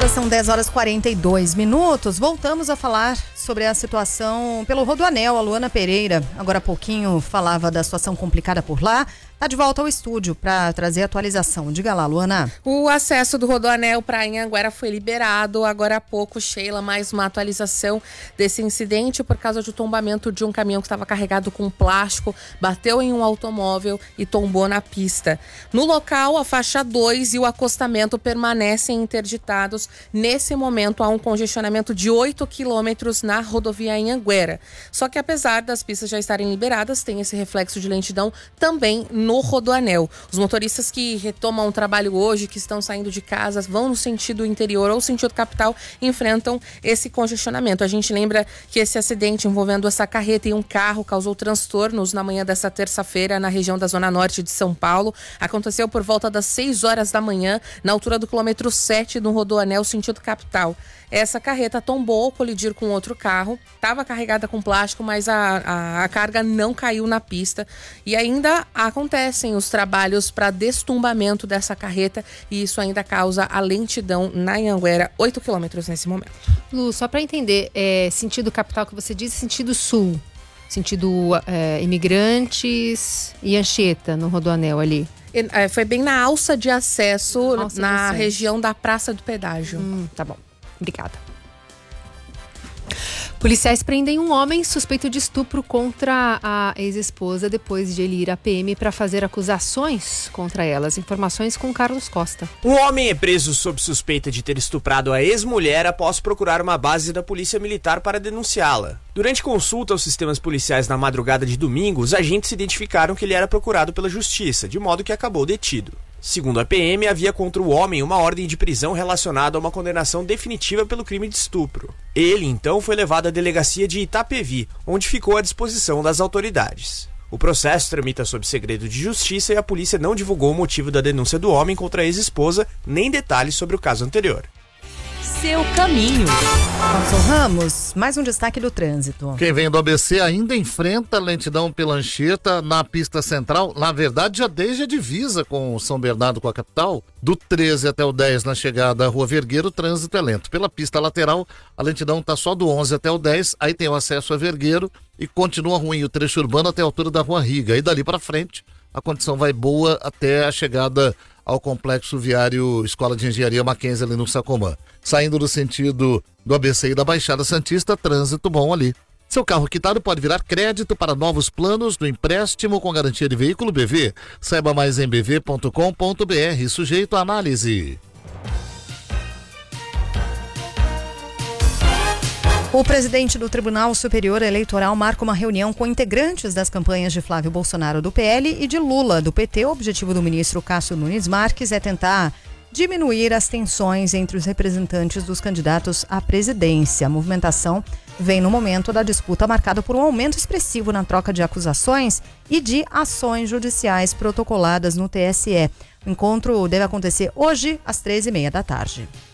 Agora são 10h42. Voltamos a falar sobre a situação pelo Rodoanel. A Luana Pereira, agora há pouquinho, falava da situação complicada por lá. Está de volta ao estúdio para trazer atualização. Diga lá, Luana. O acesso do Rodoanel para Anhanguera foi liberado. Agora há pouco, Sheila, mais uma atualização desse incidente por causa do tombamento de um caminhão que estava carregado com plástico, bateu em um automóvel e tombou na pista. No local, a faixa 2 e o acostamento permanecem interditados. Nesse momento, há um congestionamento de 8 quilômetros na rodovia Anhanguera. Só que apesar das pistas já estarem liberadas, tem esse reflexo de lentidão também no Rodoanel. Os motoristas que retomam o trabalho hoje, que estão saindo de casa, vão no sentido interior ou sentido capital, enfrentam esse congestionamento. A gente lembra que esse acidente envolvendo essa carreta e um carro causou transtornos na manhã dessa terça-feira na região da Zona Norte de São Paulo. Aconteceu por volta das 6 horas da manhã, na altura do quilômetro 7 do Rodoanel, sentido capital. Essa carreta tombou ao colidir com outro carro, estava carregada com plástico, mas a carga não caiu na pista. E ainda acontecem os trabalhos para destumbamento dessa carreta e isso ainda causa a lentidão na Anhanguera, 8 quilômetros nesse momento. Lu, só para entender, sentido capital que você diz, sentido sul, sentido Imigrantes e Anchieta no Rodoanel ali. Foi bem na alça de acesso, na região da Praça do Pedágio. Tá bom. Obrigada. Policiais prendem um homem suspeito de estupro contra a ex-esposa depois de ele ir à PM para fazer acusações contra elas. Informações com Carlos Costa. Um homem é preso sob suspeita de ter estuprado a ex-mulher após procurar uma base da Polícia Militar para denunciá-la. Durante consulta aos sistemas policiais na madrugada de domingo, os agentes identificaram que ele era procurado pela Justiça, de modo que acabou detido. Segundo a PM, havia contra o homem uma ordem de prisão relacionada a uma condenação definitiva pelo crime de estupro. Ele, então, foi levado à delegacia de Itapevi, onde ficou à disposição das autoridades. O processo tramita sob segredo de justiça e a polícia não divulgou o motivo da denúncia do homem contra a ex-esposa, nem detalhes sobre o caso anterior. Seu caminho. Robson Ramos, mais um destaque do trânsito. Quem vem do ABC ainda enfrenta lentidão pela Anchieta na pista central, na verdade já desde a divisa com São Bernardo com a capital, do 13 até o 10 na chegada à Rua Vergueiro, o trânsito é lento. Pela pista lateral, a lentidão está só do 11 até o 10, aí tem o acesso a Vergueiro e continua ruim o trecho urbano até a altura da Rua Riga. E dali para frente, a condição vai boa até a chegada ao complexo viário Escola de Engenharia Mackenzie ali no Sacomã. Saindo do sentido do ABC e da Baixada Santista, trânsito bom ali. Seu carro quitado pode virar crédito para novos planos do empréstimo com garantia de veículo BV. Saiba mais em bv.com.br, sujeito à análise. O presidente do Tribunal Superior Eleitoral marca uma reunião com integrantes das campanhas de Flávio Bolsonaro do PL e de Lula do PT. O objetivo do ministro Cássio Nunes Marques é tentar diminuir as tensões entre os representantes dos candidatos à presidência. A movimentação vem no momento da disputa marcada por um aumento expressivo na troca de acusações e de ações judiciais protocoladas no TSE. O encontro deve acontecer hoje às 13h30 da tarde.